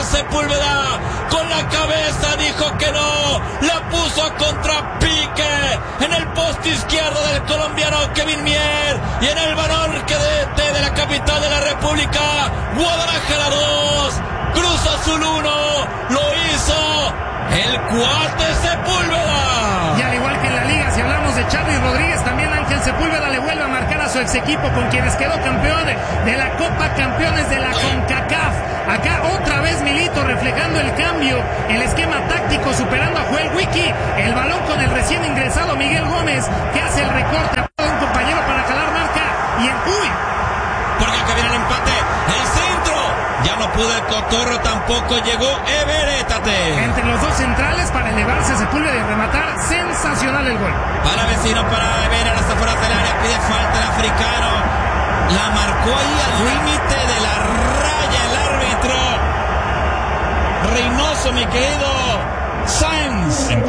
Sepúlveda con la cabeza dijo que no, la puso a contrapique en el poste izquierdo del colombiano Kevin Mier y en el balón que de la capital de la República, Guadalajara 2, Cruz Azul 1, lo hizo el cuate Sepúlveda. Y al igual que en la liga, si hablamos de Charly Rodríguez, también Ángel Sepúlveda le vuelve a marcar a su ex equipo con quienes quedó campeón de la Copa Campeones de la CONCACAF. Acá otra vez Milito reflejando el cambio, el esquema táctico, superando a Joel Wiki, el balón con el recién ingresado Miguel Gómez, que hace el recorte a un compañero para jalar marca, y porque acá viene el empate, el centro, ya no pudo el Cotorro, tampoco llegó Everétate. Entre los dos centrales para elevarse Sepúlveda y rematar, sensacional el gol. Para Vecino, para Everétate, hasta fuera del área, pide falta el africano, la marcó ahí al límite de la raya el árbitro Reynoso, mi querido Sainz.